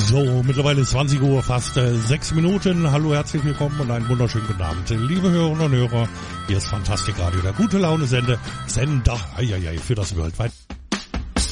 So, mittlerweile ist 20 Uhr, fast 6 Minuten. Hallo, herzlich willkommen und einen wunderschönen guten Abend. Liebe Hörerinnen und Hörer, hier ist Fantastik Radio, der gute Laune Sender für das World Wide